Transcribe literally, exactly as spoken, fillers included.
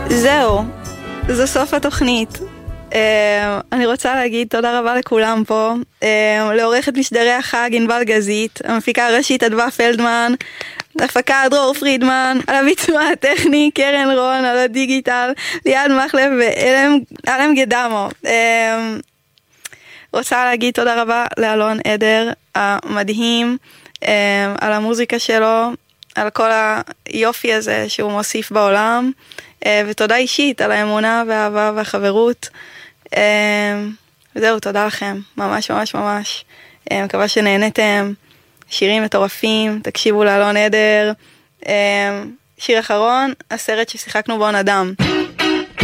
זהו, זה סוף התוכנית. אני רוצה להגיד תודה רבה לכולם פה, לעורכת משדרי החג ענבל גזית, המפיקה הראשית אדווה פלדמן, להפקה דרור פרידמן, על הביצוע הטכני קרן רון, על הדיגיטל ליעד מחלב ואלם גדמו. רוצה להגיד תודה רבה לאלון עדר המדהים, על המוזיקה שלו, על כל היופי הזה שהוא מוסיף בעולם, ותודה אישית על האמונה והאהבה והחברות. וזהו, תודה לכם, ממש ממש ממש. מקווה שנהנתם, שירים מטורפים, תקשיבו לאלון עדר. שיר אחרון, הסרט ששיחקנו בו נדם.